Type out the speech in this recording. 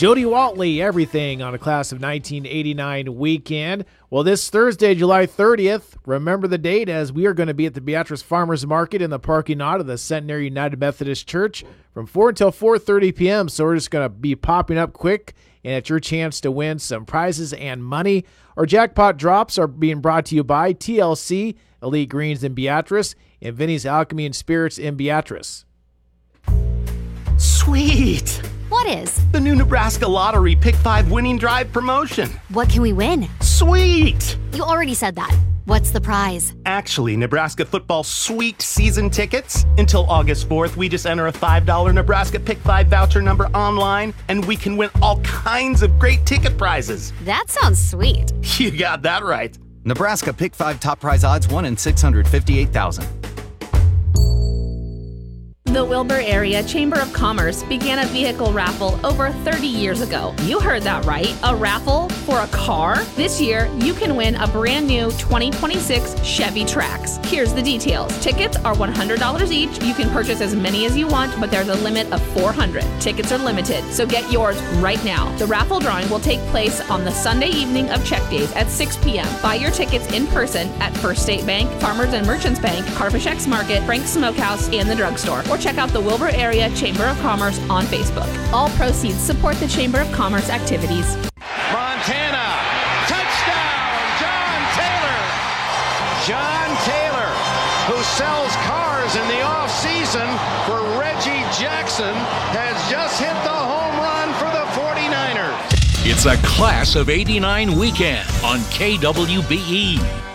Jody Waltley, everything on a class of 1989 weekend. Well, this Thursday, July 30th, remember the date, as we are going to be at the Beatrice Farmers Market in the parking lot of the Centenary United Methodist Church from 4 until 4:30 p.m. So we're just going to be popping up quick, and it's your chance to win some prizes and money. Our jackpot drops are being brought to you by TLC, Elite Greens in Beatrice, and Vinny's Alchemy and Spirits in Beatrice. Sweet! What is? The new Nebraska Lottery Pick 5 Winning Drive promotion. What can we win? Sweet! You already said that. What's the prize? Actually, Nebraska football sweet season tickets. Until August 4th, we just enter a $5 Nebraska Pick 5 voucher number online, and we can win all kinds of great ticket prizes. That sounds sweet. You got that right. Nebraska Pick 5 top prize odds 1 in 658,000. The Wilbur Area Chamber of Commerce began a vehicle raffle over 30 years ago. You heard that right, a raffle for a car? This year, you can win a brand new 2026 Chevy Trax. Here's the details. Tickets are $100 each. You can purchase as many as you want, but there's a limit of 400. Tickets are limited, so get yours right now. The raffle drawing will take place on the Sunday evening of check days at 6 p.m. Buy your tickets in person at First State Bank, Farmers and Merchants Bank, Harfish X Market, Frank's Smokehouse, and the drugstore. Or check out the Wilbur Area Chamber of Commerce on Facebook. All proceeds support the Chamber of Commerce activities. Montana, touchdown, John Taylor. John Taylor, who sells cars in the off-season for Reggie Jackson, has just hit the home run for the 49ers. It's a Class of '89 weekend on KWBE.